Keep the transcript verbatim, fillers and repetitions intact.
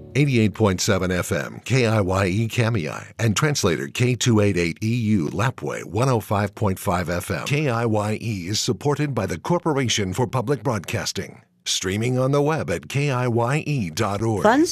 eighty-eight point seven F M, K I Y E Kamiah, and translator K two eighty-eight E U Lapway one oh five point five F M. K I Y E is supported by the Corporation for Public Broadcasting. Streaming on the web at K I Y E dot org. Funds